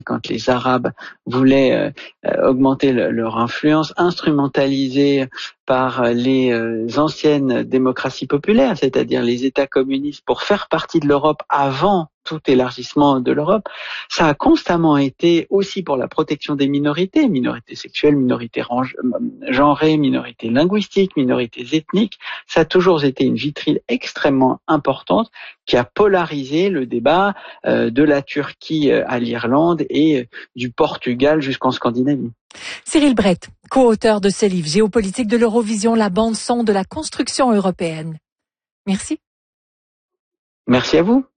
quand les Arabes voulaient augmenter leur influence, instrumentalisés par les anciennes démocraties populaires, c'est-à-dire les États communistes, pour faire partie de l'Europe avant tout élargissement de l'Europe, ça a constamment été aussi pour la protection des minorités sexuelles, minorités genrées, minorités linguistiques, minorités ethniques. Ça a toujours été une vitrine extrêmement importante qui a polarisé le débat de la Turquie à l'Irlande et du Portugal jusqu'en Scandinavie. Cyril Brett, co-auteur de ce livre Géopolitique de l'Eurovision, la bande son de la construction européenne. Merci. Merci à vous.